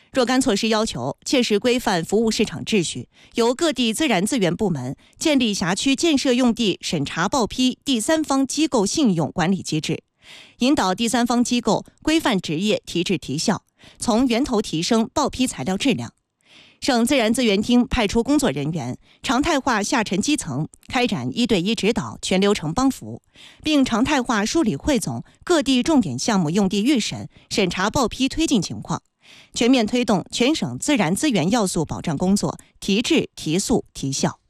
若干措施要求切实规范服务市场秩序，由各地自然资源部门建立辖区建设用地审查报批第三方机构信用管理机制，引导第三方机构规范职业提质提效，从源头提升报批材料质量。省自然资源厅派出工作人员，常态化下沉基层，开展1对1指导、全流程帮扶，并常态化梳理汇总各地重点项目用地预审、审查报批推进情况，全面推动全省自然资源要素保障工作提质、提速、提效。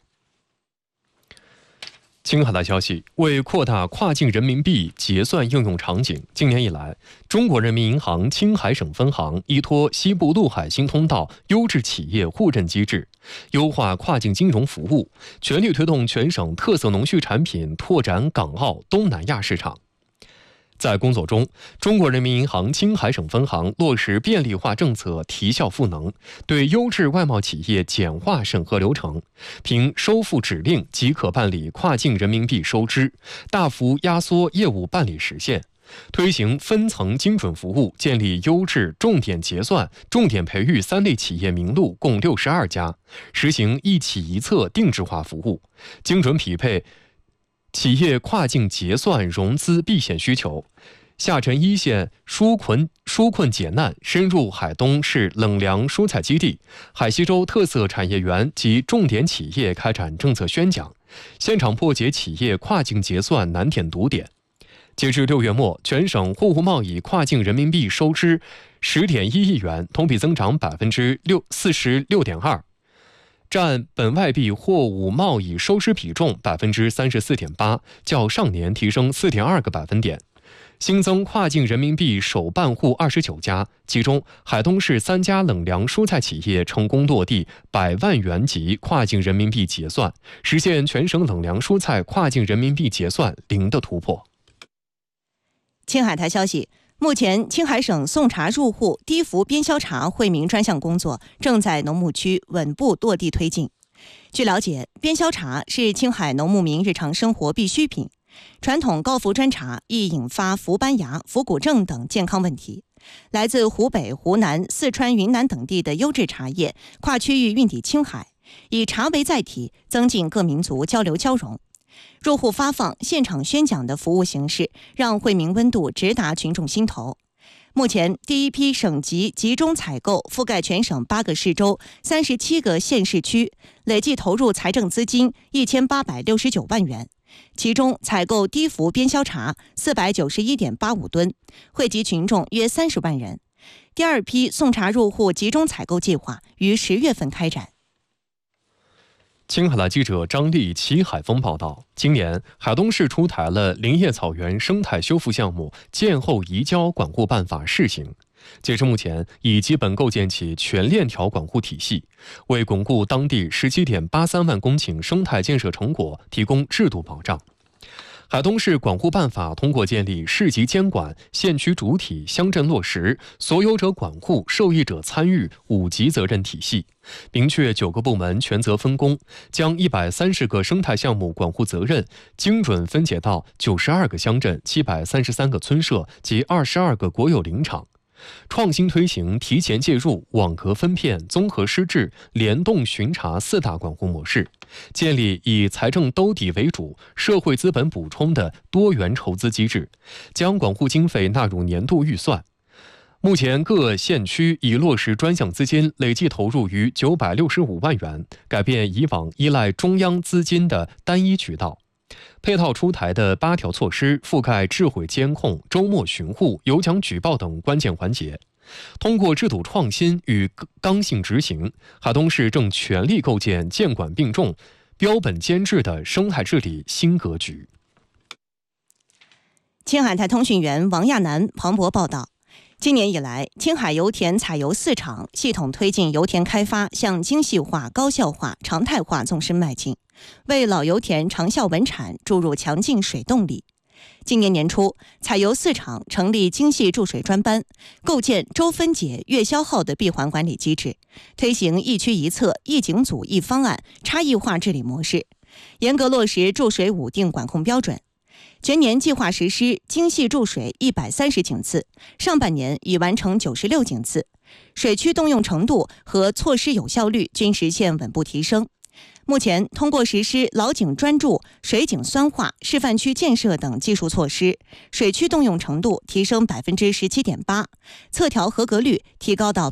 青海的消息，为扩大跨境人民币结算应用场景，今年以来，中国人民银行青海省分行依托西部陆海新通道优质企业互认机制，优化跨境金融服务，全力推动全省特色农畜产品拓展港澳、东南亚市场。在工作中，中国人民银行青海省分行落实便利化政策，提效赋能，对优质外贸企业简化审核流程，凭收付指令即可办理跨境人民币收支，大幅压缩业务办理时限，推行分层精准服务，建立优质重点结算、重点培育3类企业名录共62家，实行一企一策定制化服务，精准匹配企业跨境结算融资避险需求，下沉一线纾困解难，深入海东市冷粮蔬菜基地、海西州特色产业园及重点企业开展政策宣讲，现场破解企业跨境结算难点堵点。截至6月末，全省货物贸易跨境人民币收支10.1亿元，同比增长46.2%。占本外币货物贸易收支比重34.8%，较上年提升4.2个百分点。新增跨境人民币首办户29家，其中海东市3家冷粮蔬菜企业成功落地100万元级跨境人民币结算，实现全省冷粮蔬菜跨境人民币结算0的突破。 青海台消息，目前，青海省送茶入户低氟边销茶惠民专项工作正在农牧区稳步落地推进。据了解，边销茶是青海农牧民日常生活必需品，传统高氟砖茶易引发氟斑芽、氟骨症等健康问题。来自湖北、湖南、四川、云南等地的优质茶叶跨区域运抵青海，以茶为载体，增进各民族交流交融。入户发放、现场宣讲的服务形式，让惠民温度直达群众心头。目前，第一批省级集中采购覆盖全省8个市州、37个县市区，累计投入财政资金1869万元。其中，采购低氟边销茶491.85吨，惠及群众约30万人。第二批送茶入户集中采购计划于10月份开展。 青海的记者张丽、齐海峰报道，今年海东市出台了林业草原生态修复项目建后移交管护办法试行，截至目前已基本构建起全链条管护体系，为巩固当地17.83万公顷生态建设成果提供制度保障。海东市管护办法通过建立市级监管、县区主体、乡镇落实、所有者管护、受益者参与5级责任体系，明确9个部门权责分工，将130个生态项目管护责任精准分解到92个乡镇、733个村社及22个国有林场。创新推行提前介入、网格分片、综合施治、联动巡查4大管护模式，建立以财政兜底为主、社会资本补充的多元筹资机制，将管护经费纳入年度预算。目前各县区已落实专项资金累计投入逾965万元，改变以往依赖中央资金的单一渠道。配套出台的8条措施覆盖智慧监控、周末巡护、有奖举报等关键环节。通过制度创新与刚性执行，海东市正全力构建监管并重、标本兼治的生态治理新格局。 青海台通讯员王亚楠、庞博报道，今年以来，青海油田采油4厂系统推进油田开发向精细化、高效化、常态化纵深迈进，为老油田长效稳产注入强劲水动力。今年年初，采油4厂成立精细注水专班，构建周分解、月消耗的闭环管理机制，推行一区一策、一景组一方案差异化治理模式，严格落实注水5定管控标准。 全年计划实施精细注水130井次，上半年已完成96井次，水区动用程度和措施有效率均实现稳步提升。目前，通过实施老井专注、水井酸化、示范区建设等技术措施，水区动用程度提升17.8%，测调合格率提高到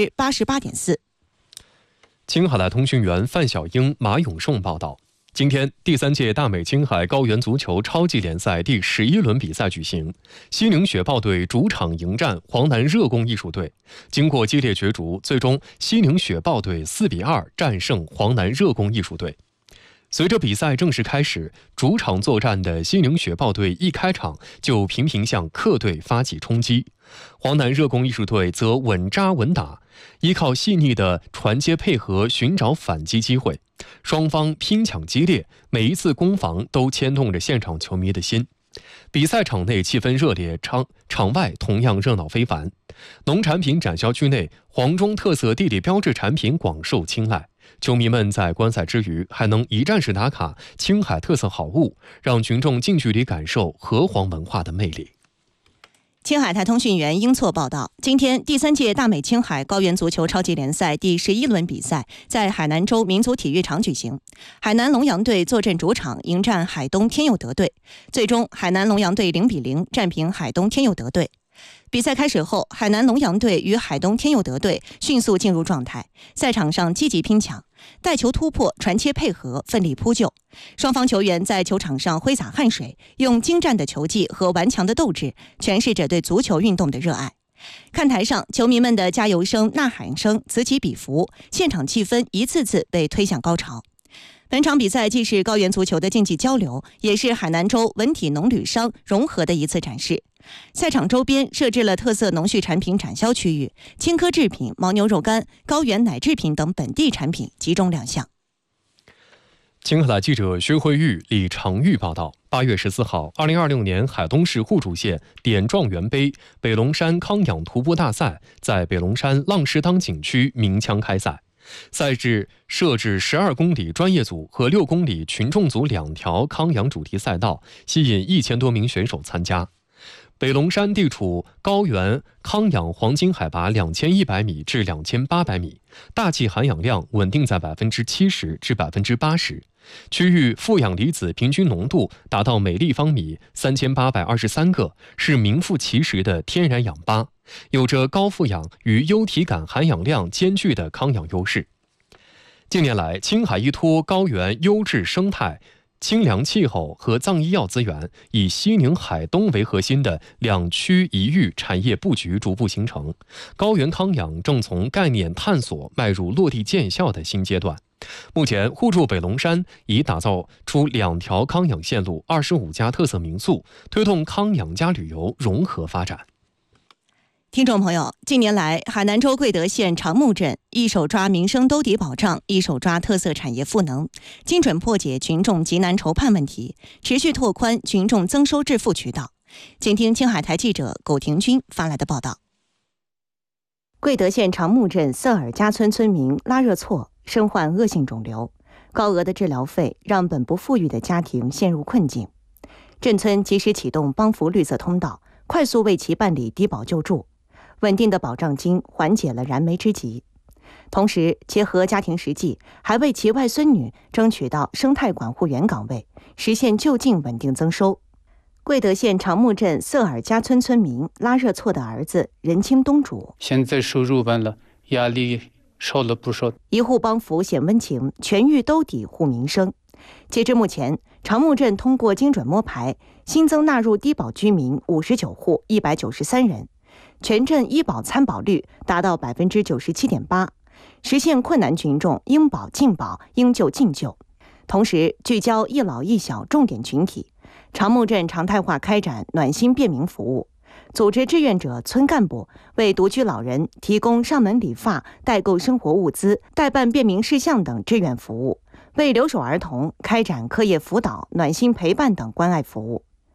88.4%。 青海的通讯员范小英、马永胜报道。今天，第3届大美青海高原足球超级联赛第11轮比赛举行，西宁雪豹队主场迎战黄南热工艺术队。经过激烈角逐，最终西宁雪豹队4-2战胜黄南热工艺术队。随着比赛正式开始，主场作战的西宁雪豹队一开场就频频向客队发起冲击，黄南热工艺术队则稳扎稳打，依靠细腻的传接配合寻找反击机会。双方拼抢激烈，每一次攻防都牵动着现场球迷的心。比赛场内气氛热烈，场外同样热闹非凡。农产品展销区内，黄忠特色地理标志产品广受青睐。球迷们在观赛之余，还能一站式打卡青海特色好物，让群众近距离感受河黄文化的魅力。 青海台通讯员英错报道，今天第3届大美青海高原足球超级联赛第11轮比赛在海南州民族体育场举行，海南龙阳队坐镇主场迎战海东天佑德队，最终海南龙阳队0-0战平海东天佑德队。比赛开始后，海南龙阳队与海东天佑德队迅速进入状态，赛场上积极拼抢，带球突破、传切配合，奋力扑救。双方球员在球场上挥洒汗水，用精湛的球技和顽强的斗志，诠释着对足球运动的热爱。看台上，球迷们的加油声、呐喊声此起彼伏，现场气氛一次次被推向高潮。本场比赛既是高原足球的竞技交流，也是海南州文体农旅商融合的一次展示。赛场周边设置了特色农畜产品展销区域，青稞制品、牦牛肉干、高原奶制品等本地产品集中亮相。 青海的记者薛慧玉、李长玉报道：8月14号，2026年海东市互助县点状元杯北龙山康养徒步大赛在北龙山浪士当景区鸣枪开赛。赛制设置12公里专业组和6公里群众组2条康养主题赛道，吸引1000多名选手参加。北龙山地处高原康养黄金海拔2100米至2800米，大气含氧量稳定在70%至80%，区域负氧离子平均浓度达到每立方米3823个，是名副其实的天然氧吧，有着高负氧与优体感含氧量兼具的康养优势。近年来，青海依托高原优质生态、清凉气候和藏医药资源，以西宁、海东为核心的2区1域产业布局逐步形成。高原康养正从概念探索迈入落地见效的新阶段。目前，互助北龙山已打造出2条康养线路、25家特色民宿，推动康养加旅游融合发展。 听众朋友，近年来，海南州贵德县长木镇一手抓民生兜底保障，一手抓特色产业赋能，精准破解群众急难愁盼问题，持续拓宽群众增收致富渠道。请听青海台记者苟廷军发来的报道。贵德县长木镇瑟尔家村村民拉热措身患恶性肿瘤，高额的治疗费让本不富裕的家庭陷入困境。镇村及时启动帮扶绿色通道，快速为其办理低保救助。稳定的保障金缓解了燃眉之急，同时结合家庭实际，还为其外孙女争取到生态管护员岗位，实现就近稳定增收。贵德县长木镇瑟尔家村村民拉热措的儿子任清东主： 现在收入稳了，压力少了不少。 一户帮扶显温情，全域兜底护民生。截至目前，长木镇通过精准摸排，新增纳入低保居民59户193人。全镇医保参保率达到97.8%，实现困难群众应保尽保、应救尽救。同时，聚焦一老一小重点群体，长木镇常态化开展暖心便民服务，组织志愿者村干部为独居老人提供上门理发、代购生活物资、代办便民事项等志愿服务，为留守儿童开展课业辅导、暖心陪伴等关爱服务。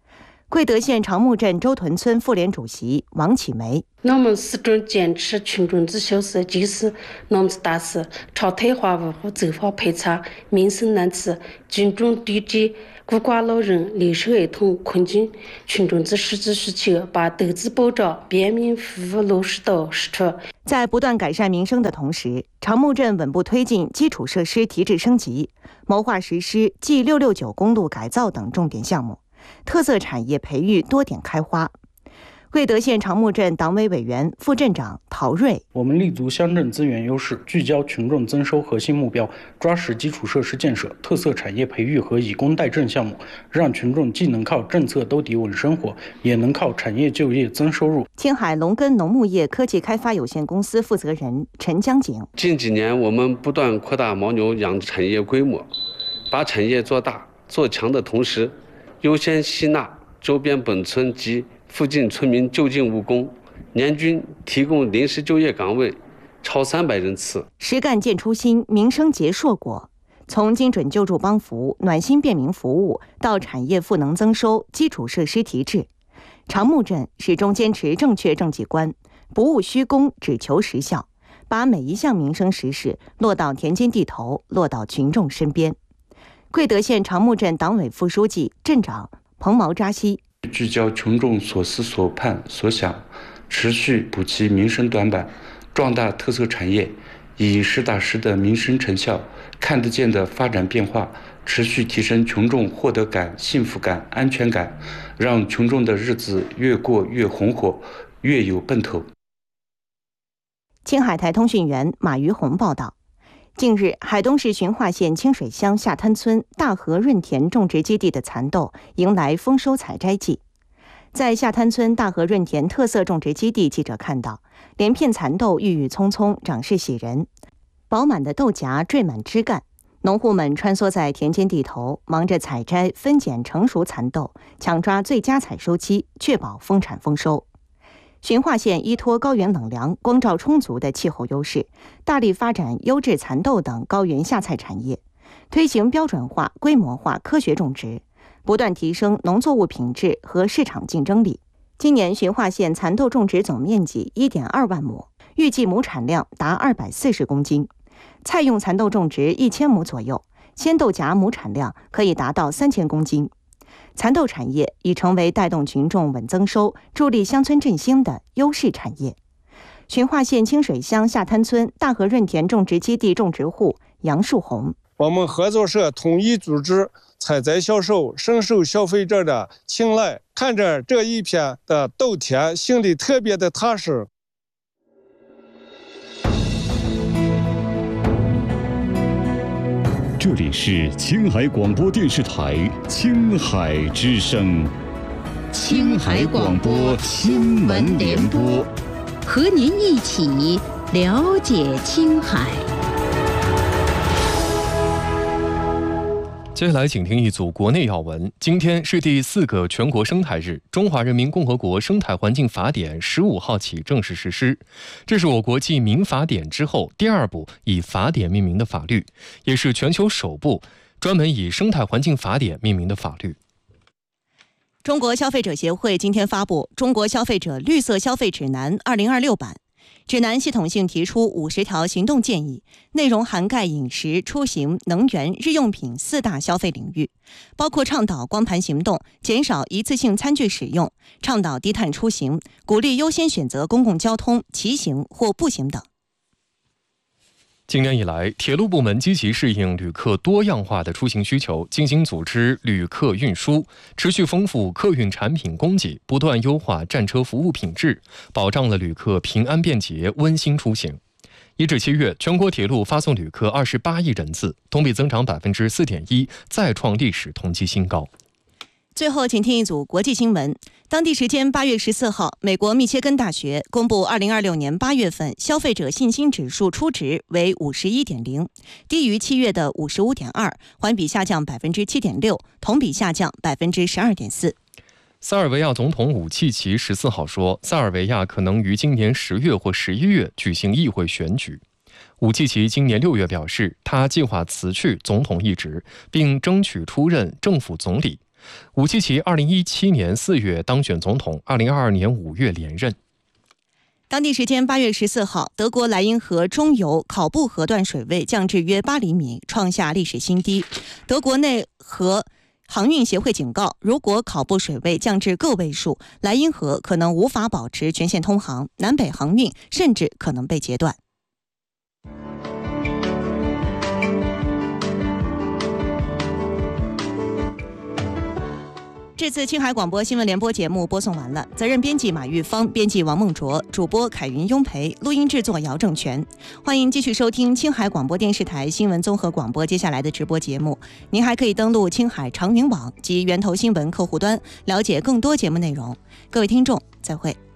贵德县长木镇周屯村妇联主席王启梅： 我们始终坚持群众之小事即是我们之大事，朝退化文化走访排查民生难题，群众对接孤寡老人、留守儿童困境，群众之实质需求，把斗志保障、便民服务落实到实处。 在不断改善民生的同时，长木镇稳步推进基础设施提质升级，谋划实施 G669 公路改造等重点项目，特色产业培育多点开花。贵德县长木镇党委委员、副镇长陶瑞： 我们立足乡镇资源优势，聚焦群众增收核心目标，抓实基础设施建设、特色产业培育和以工代赈项目，让群众既能靠政策兜底稳生活，也能靠产业就业增收入。 青海龙根农牧业科技开发有限公司负责人陈江景： 近几年，我们不断扩大牦牛养殖产业规模，把产业做大做强的同时，优先吸纳周边本村及附近村民就近务工，年均提供临时就业岗位超300人次。 实干见初心，民生结硕果。从精准救助帮扶、暖心便民服务到产业赋能增收、基础设施提质，长木镇始终坚持正确政绩观，不务虚功，只求实效，把每一项民生实事落到田间地头，落到群众身边。贵德县长木镇党委副书记、镇长彭毛扎西： 聚焦群众所思所盼所想，持续补齐民生短板，壮大特色产业，以实打实的民生成效、看得见的发展变化，持续提升群众获得感、幸福感、安全感，让群众的日子越过越红火，越有奔头。 青海台通讯员马于红报道。近日，海东市循化县清水乡下滩村大河润田种植基地的蚕豆迎来丰收采摘季。在下滩村大河润田特色种植基地，记者看到连片蚕豆郁郁葱葱，长势喜人，饱满的豆荚缀满枝干。农户们穿梭在田间地头，忙着采摘、分拣成熟蚕豆，抢抓最佳采收期，确保丰产丰收。循化县依托高原冷凉、光照充足的气候优势，大力发展优质蚕豆等高原下菜产业，推行标准化、规模化科学种植，不断提升农作物品质和市场竞争力。今年循化县蚕豆种植总面积 1.2万亩，预计亩产量达240公斤。菜用蚕豆种植1000亩左右，鲜豆荚亩产量可以达到3000公斤。蚕豆产业已成为带动群众稳增收、助力乡村振兴的优势产业。循化县清水乡下滩村大河润田种植基地种植户杨树红： 我们合作社统一组织采摘销售，深受消费者的青睐。看着这一片的豆田，心里特别的踏实。 这里是青海广播电视台青海之声， 青海广播新闻联播，和您一起了解青海。 接下来请听一组国内要闻。今天是第4个全国生态日，中华人民共和国生态环境法典15号起正式实施。这是我国继民法典之后第2部以法典命名的法律，也是全球首部专门以生态环境法典命名的法律。 中国消费者协会今天发布《中国消费者绿色消费指南2026》版。指南系统性提出50条行动建议，内容涵盖饮食、出行、能源、日用品4大消费领域，包括倡导光盘行动、减少一次性餐具使用、倡导低碳出行、鼓励优先选择公共交通、骑行或步行等。 今年以来，铁路部门积极适应旅客多样化的出行需求，精心组织旅客运输，持续丰富客运产品供给，不断优化战车服务品质，保障了旅客平安便捷、温馨出行。1至7月，全国铁路发送旅客28亿人次，同比增长4.1%，再创历史同期新高。 最后，请听一组国际新闻。当地时间8月14号，美国密歇根大学公布2026年8月份消费者信心指数初值为51.0，低于7月的55.2，环比下降7.6%，同比下降12.4%。 塞尔维亚总统武契奇14号说，塞尔维亚可能于今年10月或11月举行议会选举。武契奇今年6月表示，他计划辞去总统一职，并争取出任政府总理。 武契奇2017年4月当选总统，2022年5月连任。 当地时间8月14号，德国莱茵河中游考布河段水位降至约8厘米，创下历史新低。德国内河航运协会警告，如果考布水位降至个位数，莱茵河可能无法保持全线通航，南北航运甚至可能被截断。这次青海广播新闻联播节目播送完了，责任编辑马玉芳，编辑王梦卓，主播凯云雍培，录音制作姚正全。欢迎继续收听青海广播电视台新闻综合广播接下来的直播节目。您还可以登录青海长云网及源头新闻客户端，了解更多节目内容。各位听众，再会。